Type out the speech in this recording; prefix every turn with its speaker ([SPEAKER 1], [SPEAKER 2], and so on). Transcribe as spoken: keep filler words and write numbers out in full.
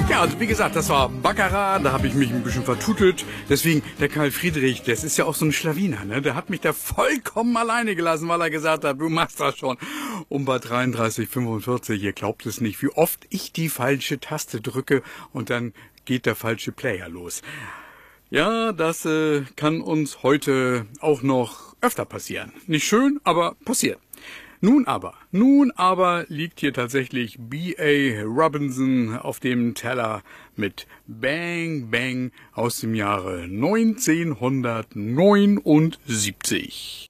[SPEAKER 1] Ja, also wie gesagt, das war Baccarat, da habe ich mich ein bisschen vertutelt. Deswegen, der Karl Friedrich, das ist ja auch so ein Schlawiner, ne? Der hat mich da vollkommen alleine gelassen, weil er gesagt hat, du machst das schon. Und bei dreiunddreißig fünfundvierzig, ihr glaubt es nicht, wie oft ich die falsche Taste drücke und dann geht der falsche Player los. Ja, das äh, kann uns heute auch noch öfter passieren. Nicht schön, aber passiert. Nun aber, nun aber liegt hier tatsächlich B A Robinson auf dem Teller mit Bang Bang aus dem Jahre neunzehnhundertneunundsiebzig.